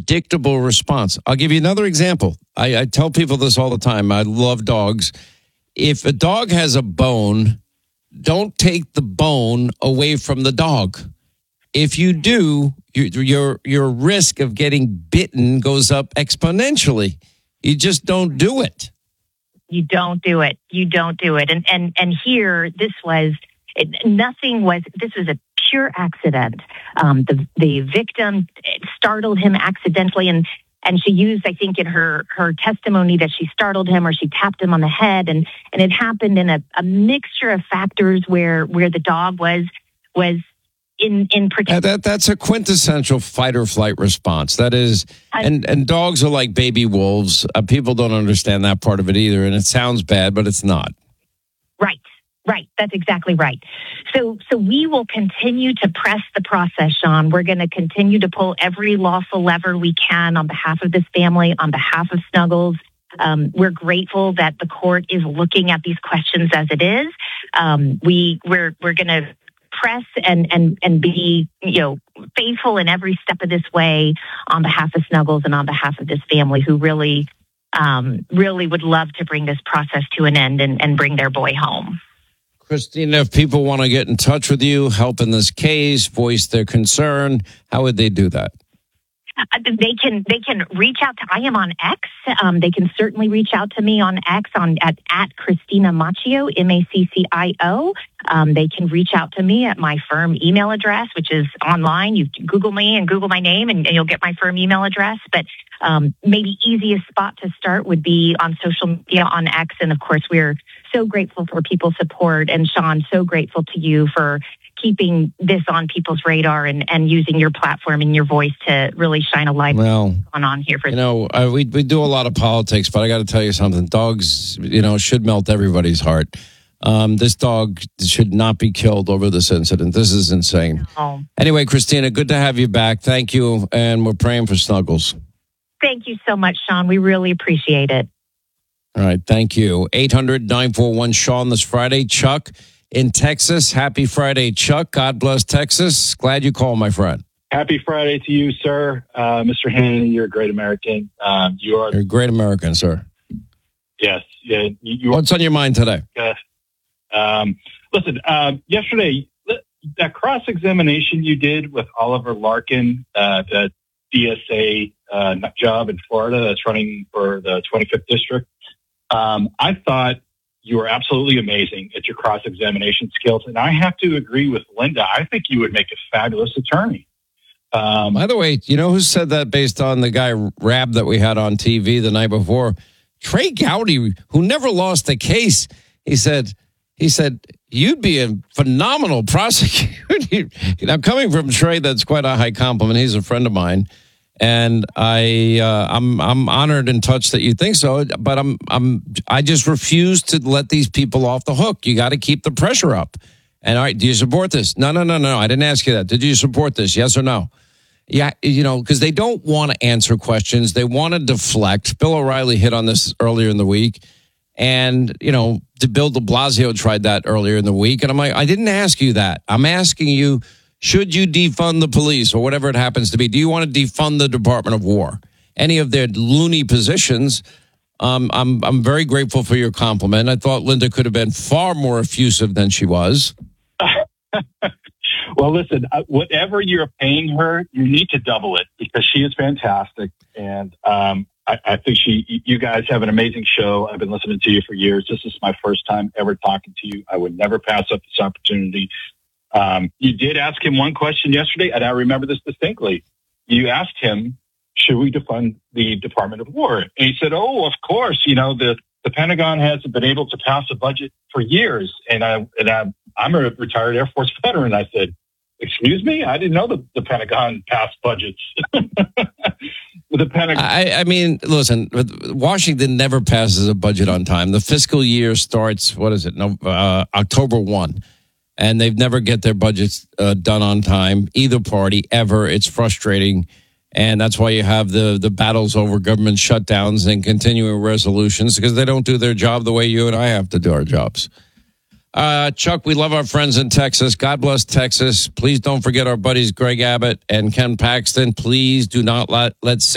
predictable response. I'll give you another example. I tell people this all the time. I love dogs. If a dog has a bone, don't take the bone away from the dog. If you do, your risk of getting bitten goes up exponentially. You just don't do it. You don't do it. You don't do it. And here, this was a pure accident. The victim startled him accidentally, and she used, I think, in her testimony that she startled him or she tapped him on the head, and it happened in a mixture of factors where the dog was in protection. That's a quintessential fight or flight response. That is, and dogs are like baby wolves. People don't understand that part of it either, and it sounds bad, but it's not. Right. That's exactly right. So we will continue to press the process, Sean. We're going to continue to pull every lawful lever we can on behalf of this family, on behalf of Snuggles. We're grateful that the court is looking at these questions as it is. We're going to press and be, faithful in every step of this way on behalf of Snuggles and on behalf of this family who really would love to bring this process to an end and bring their boy home. Christina, if people want to get in touch with you, help in this case, voice their concern, how would they do that? They can reach out to, I am on X. They can certainly reach out to me on X at Christina Macchio, Maccio. They can reach out to me at my firm email address, which is online. You Google me and Google my name and you'll get my firm email address. But maybe easiest spot to start would be on social media on X. And of course, we're so grateful for people's support. And Sean, so grateful to you for keeping this on people's radar and using your platform and your voice to really shine a light on here. We do a lot of politics, but I got to tell you something. Dogs, should melt everybody's heart. This dog should not be killed over this incident. This is insane. No. Anyway, Christina, good to have you back. Thank you. And we're praying for Snuggles. Thank you so much, Sean. We really appreciate it. All right. Thank you. 800-941-SEAN this Friday. Chuck in Texas. Happy Friday, Chuck. God bless Texas. Glad you called, my friend. Happy Friday to you, sir. Mr. Hannity, you're a great American. You're a great American, sir. Yes. Yeah, What's on your mind today? Listen, yesterday, that cross-examination you did with Oliver Larkin, the DSA job in Florida that's running for the 25th District, I thought you were absolutely amazing at your cross-examination skills. And I have to agree with Linda. I think you would make a fabulous attorney. By the way, you know who said that based on the guy Rab that we had on TV the night before? Trey Gowdy, who never lost a case. He said, you'd be a phenomenal prosecutor. Now, coming from Trey, that's quite a high compliment. He's a friend of mine. And I'm honored and touched that you think so, but I just refuse to let these people off the hook. You got to keep the pressure up. And all right, do you support this? No. I didn't ask you that. Did you support this? Yes or no? Yeah, because they don't want to answer questions. They want to deflect. Bill O'Reilly hit on this earlier in the week. And, Bill de Blasio tried that earlier in the week. And I'm like, I didn't ask you that. I'm asking you, should you defund the police or whatever it happens to be? Do you want to defund the Department of War? Any of their loony positions? I'm very grateful for your compliment. I thought Linda could have been far more effusive than she was. Well, listen, whatever you're paying her, you need to double it because she is fantastic. And I think you guys have an amazing show. I've been listening to you for years. This is my first time ever talking to you. I would never pass up this opportunity. You did ask him one question yesterday, and I remember this distinctly. You asked him, should we defund the Department of War? And he said, oh, of course. The Pentagon hasn't been able to pass a budget for years. And I'm a retired Air Force veteran. I said, excuse me? I didn't know the Pentagon passed budgets. The Pentagon. I mean, listen, Washington never passes a budget on time. The fiscal year starts, October 1. And they've never get their budgets done on time, either party, ever. It's frustrating. And that's why you have the battles over government shutdowns and continuing resolutions, because they don't do their job the way you and I have to do our jobs. Chuck, we love our friends in Texas. God bless Texas. Please don't forget our buddies Greg Abbott and Ken Paxton. Please do not let